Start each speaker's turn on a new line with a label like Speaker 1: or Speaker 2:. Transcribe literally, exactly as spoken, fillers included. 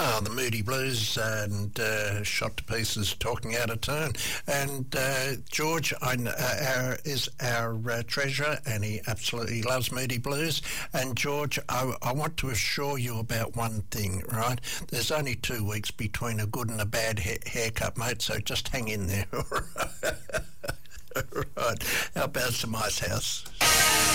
Speaker 1: Oh, the Moody Blues and uh, Shot to Pieces, Talking Out of Turn. And uh, George I, uh, our, is our uh, treasurer, and he absolutely loves Moody Blues. And George, I, I want to assure you about one thing, right? There's only two weeks between a good and a bad ha- haircut, mate, so just hang in there. All right. All right. How about some ice house?